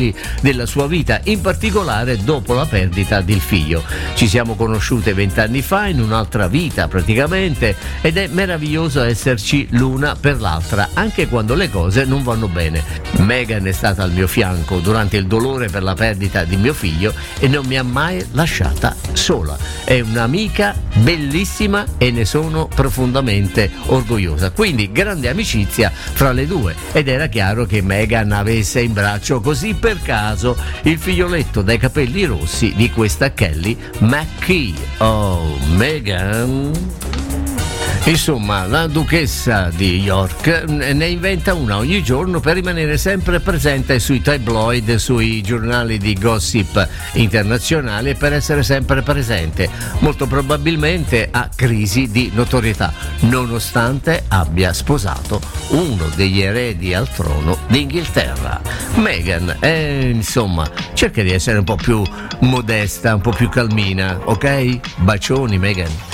della sua vita, in particolare dopo la perdita del figlio. Ci siamo conosciute 20 anni fa, in un'altra vita praticamente, ed è meraviglioso esserci l'una per l'altra, anche quando le cose non vanno bene. Meghan è stata al mio fianco durante il dolore per la perdita di mio figlio e non mi ha mai lasciata sola. È un'amica bellissima e ne sono profondamente orgogliosa. Quindi grande amicizia fra le due, ed era chiaro che Meghan avesse in braccio così per caso il figlioletto dai capelli rossi di questa Kelly McKee. Oh, Meghan. Insomma, la duchessa di York ne inventa una ogni giorno per rimanere sempre presente sui tabloid, sui giornali di gossip internazionali, e per essere sempre presente. Molto probabilmente ha crisi di notorietà, nonostante abbia sposato uno degli eredi al trono d'Inghilterra. Meghan, insomma, cerca di essere un po' più modesta, un po' più calmina, ok? Bacioni, Meghan.